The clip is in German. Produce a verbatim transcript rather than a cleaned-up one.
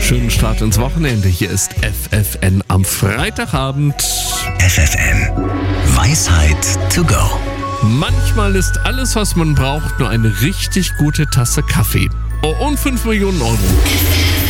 Schönen Start ins Wochenende. Hier ist F F N am Freitagabend. F F N. Weisheit to go. Manchmal ist alles, was man braucht, nur eine richtig gute Tasse Kaffee. Oh, und fünf Millionen Euro.